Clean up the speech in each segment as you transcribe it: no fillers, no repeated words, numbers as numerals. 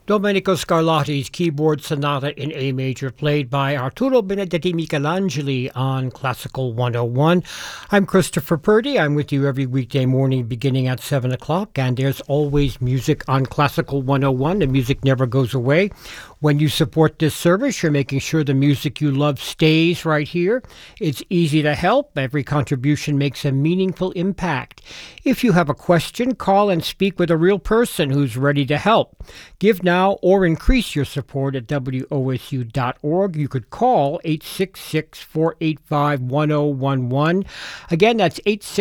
Domenico Scarlatti's keyboard sonata in A major, played by Arturo Benedetti Michelangeli on Classical 101. I'm Christopher Purdy. I'm with you every weekday morning beginning at 7 o'clock, and there's always music on Classical 101. The music never goes away. When you support this service, you're making sure the music you love stays right here. It's easy to help. Every contribution makes a meaningful impact. If you have a question, call and speak with a real person who's ready to help. Give now or increase your support at WOSU.org. You could call 866-485-1011. Again, that's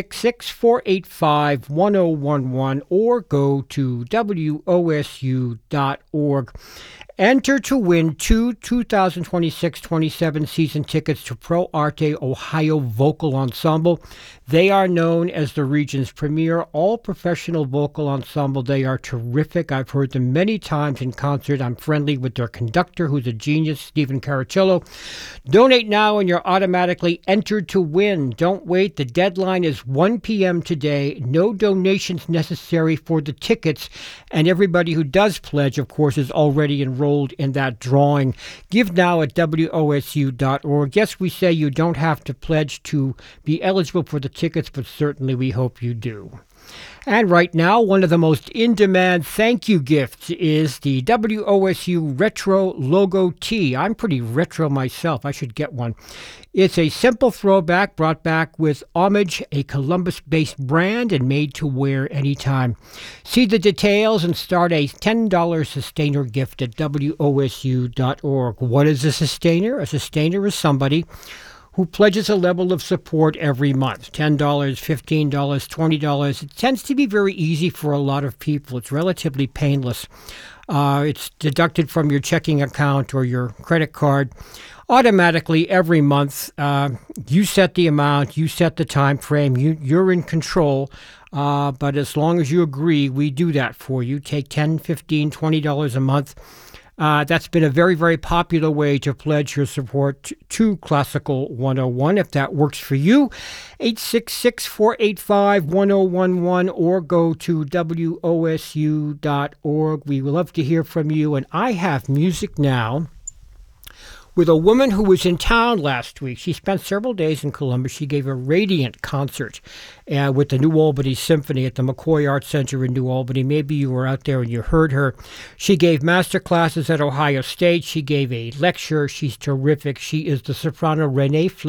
866-485-1011, or go to WOSU.org. Enter to win two 2026-27 season tickets to Pro Arte Ohio Vocal Ensemble. They are known as the region's premier all-professional vocal ensemble. They are terrific. I've heard them many times in concert. I'm friendly with their conductor, who's a genius, Stephen Caracciolo. Donate now and you're automatically entered to win. Don't wait. The deadline is 1 p.m. today. No donations necessary for the tickets. And everybody who does pledge, of course, is already enrolled in that drawing. Give now at WOSU.org. Yes, we say you don't have to pledge to be eligible for the tickets, but certainly we hope you do. And right now, one of the most in-demand thank you gifts is the WOSU Retro Logo Tee. I'm pretty retro myself. I should get one. It's a simple throwback brought back with homage, a Columbus-based brand and made to wear anytime. See the details and start a $10 sustainer gift at WOSU.org. What is a sustainer? A sustainer is somebody who pledges a level of support every month. $10, $15, $20. It tends to be very easy for a lot of people. It's relatively painless. It's deducted from your checking account or your credit card automatically every month. You set the amount, you set the time frame, you're in control. But as long as you agree, we do that for you. Take $10, $15, $20 a month. That's been a very, very popular way to pledge your support to Classical 101. If that works for you, 866-485-1011, or go to WOSU.org. We would love to hear from you. And I have music now with a woman who was in town last week. She spent several days in Columbus. She gave a radiant concert with the New Albany Symphony at the McCoy Arts Center in New Albany. Maybe you were out there and you heard her. She gave master classes at Ohio State. She gave a lecture. She's terrific. She is the soprano Renee Fleming.